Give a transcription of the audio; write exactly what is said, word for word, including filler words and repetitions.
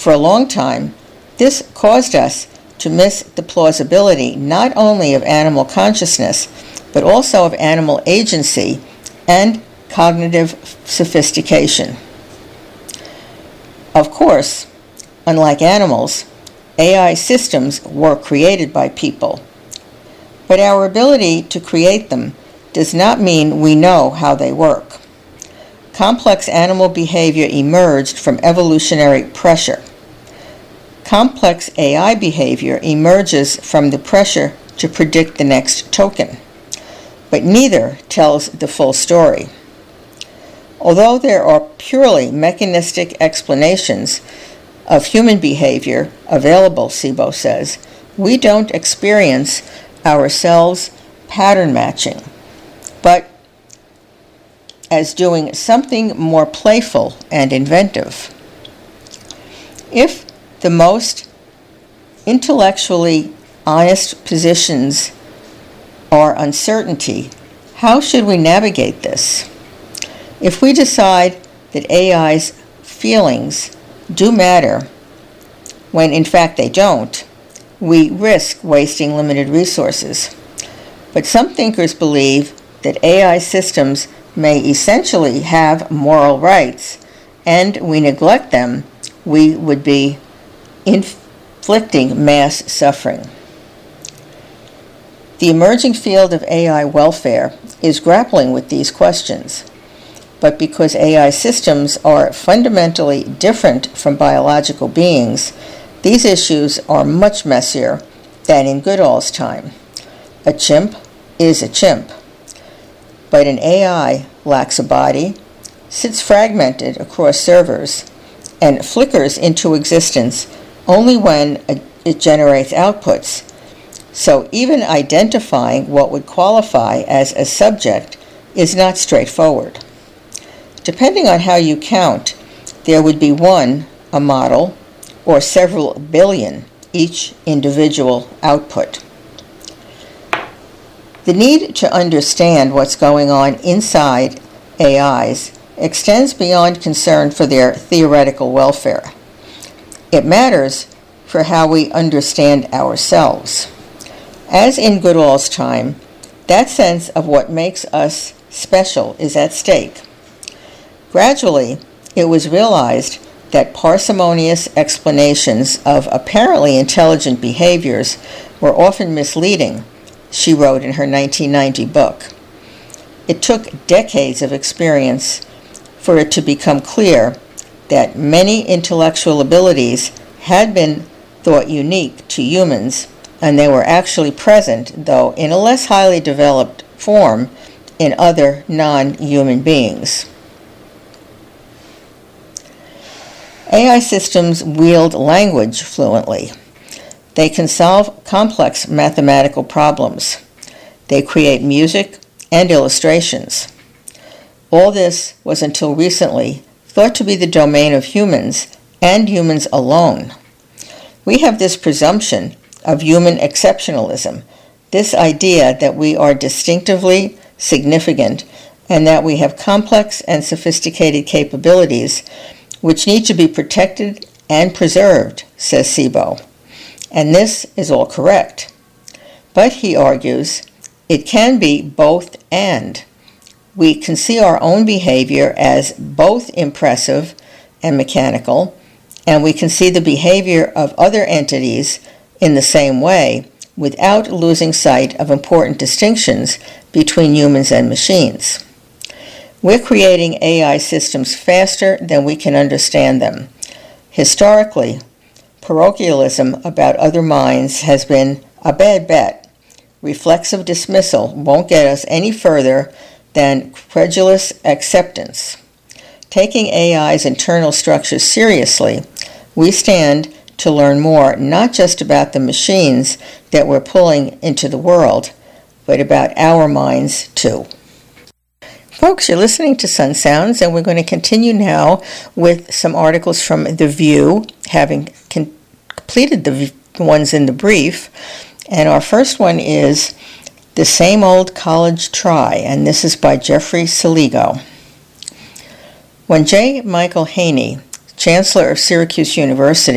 For a long time, this caused us to miss the plausibility not only of animal consciousness, but also of animal agency and cognitive sophistication. Of course, unlike animals, A I systems were created by people, but our ability to create them does not mean we know how they work. Complex animal behavior emerged from evolutionary pressure. Complex A I behavior emerges from the pressure to predict the next token, but neither tells the full story. Although there are purely mechanistic explanations of human behavior available, SIBO says, we don't experience ourselves pattern matching, but as doing something more playful and inventive. If the most intellectually honest positions are uncertainty, how should we navigate this? If we decide that A I's feelings do matter, when in fact they don't, we risk wasting limited resources. But some thinkers believe that A I systems may essentially have moral rights, and we neglect them, we would be inflicting mass suffering. The emerging field of A I welfare is grappling with these questions. But because A I systems are fundamentally different from biological beings, these issues are much messier than in Goodall's time. A chimp is a chimp, but an A I lacks a body, sits fragmented across servers, and flickers into existence only when it generates outputs. So even identifying what would qualify as a subject is not straightforward. Depending on how you count, there would be one, a model, or several billion, each individual output. The need to understand what's going on inside A Is extends beyond concern for their theoretical welfare. It matters for how we understand ourselves. As in Goodall's time, that sense of what makes us special is at stake. Gradually, it was realized that parsimonious explanations of apparently intelligent behaviors were often misleading, she wrote in her nineteen ninety book. It took decades of experience for it to become clear that many intellectual abilities had been thought unique to humans, and they were actually present, though in a less highly developed form, in other non-human beings. A I systems wield language fluently. They can solve complex mathematical problems. They create music and illustrations. All this was until recently thought to be the domain of humans and humans alone. We have this presumption of human exceptionalism, this idea that we are distinctively significant and that we have complex and sophisticated capabilities which need to be protected and preserved, says SIBO. And this is all correct. But, he argues, it can be both and. We can see our own behavior as both impressive and mechanical, and we can see the behavior of other entities in the same way without losing sight of important distinctions between humans and machines. We're creating A I systems faster than we can understand them. Historically, parochialism about other minds has been a bad bet. Reflexive dismissal won't get us any further than credulous acceptance. Taking A I's internal structures seriously, we stand to learn more not just about the machines that we're pulling into the world, but about our minds too. Folks, you're listening to Sun Sounds, and we're going to continue now with some articles from The View, having con- completed the ones in the brief. And our first one is The Same Old College Try, and this is by Jeffrey Saligo. When J. Michael Haney, Chancellor of Syracuse University,